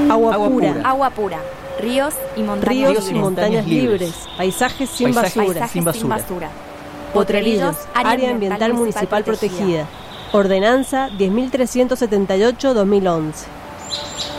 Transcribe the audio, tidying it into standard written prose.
Agua pura. Agua pura. Ríos y montañas libres. Paisajes sin basura. Potrerillos, área ambiental municipal protegida. Ordenanza 10.378/2011.